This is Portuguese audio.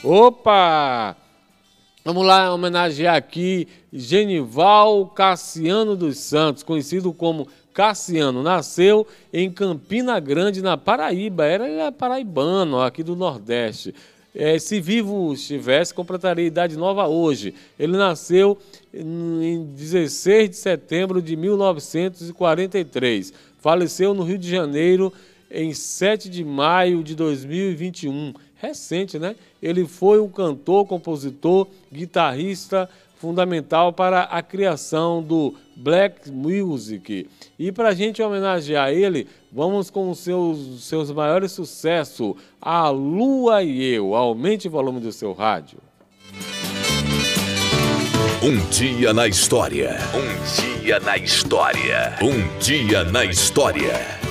Opa! Vamos lá homenagear aqui Genival Cassiano dos Santos, conhecido como Cassiano. Nasceu em Campina Grande, na Paraíba. Era paraibano, aqui do Nordeste. Se vivo estivesse, completaria idade nova hoje. Ele nasceu em 16 de setembro de 1943. Faleceu no Rio de Janeiro em 7 de maio de 2021. Recente, né? Ele foi um cantor, compositor, guitarrista fundamental para a criação do Black Music. E para a gente homenagear ele, vamos com os seus maiores sucessos, A Lua e Eu. Aumente o volume do seu rádio. Um dia na história. Um dia na história. Um dia na história.